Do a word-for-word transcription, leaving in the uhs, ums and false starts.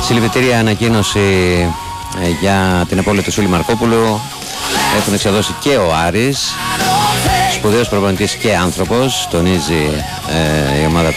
Συλληπιτήρια ανακοίνωση ε, για την απώλεια του Σούλη Μαρκόπουλου. Έχουν εξαδώσει και ο Άρης. Σπουδαίος προπονητής και άνθρωπος, τονίζει ε, η ομάδα